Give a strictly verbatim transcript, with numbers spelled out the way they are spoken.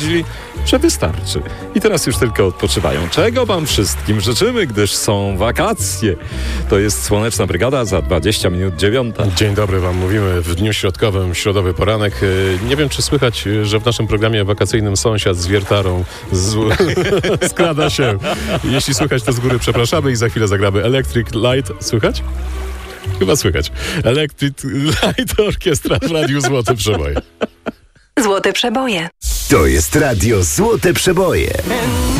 stwierdzili, że wystarczy. I teraz już tylko odpoczywają. Czego wam wszystkim życzymy, gdyż są wakacje. To jest Słoneczna Brygada za dwadzieścia minut dziewiąta. Dzień dobry wam mówimy w dniu środkowym, środowy poranek. Nie wiem, czy słychać, że w naszym programie wakacyjnym sąsiad z wiertarą z... skrada się. Jeśli słychać, to z góry przepraszamy i za chwilę zagramy Electric Light. Słychać? Chyba słychać. Electric Light Orkiestra w Radiu Złote Przeboje. Złote Przeboje. To jest Radio Złote Przeboje.